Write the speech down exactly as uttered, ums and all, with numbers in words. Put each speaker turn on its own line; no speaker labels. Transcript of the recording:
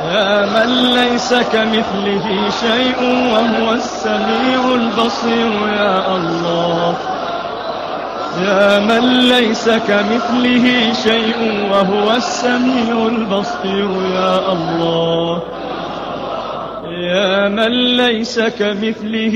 يا من ليس كمثله شيء وهو السميع البصير يا الله. يا من ليس كمثله شيء وهو السميع البصير يا الله. يا من ليس كمثله